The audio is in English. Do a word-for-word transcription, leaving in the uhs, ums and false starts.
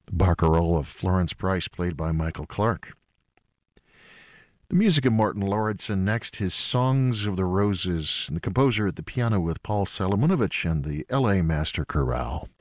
The barcarolle of Florence Price, played by Michael Clark. The music of Martin Lauritsen. Next, his Songs of the Roses, and the composer at the piano with Paul Salomonovich and the L A Master Chorale.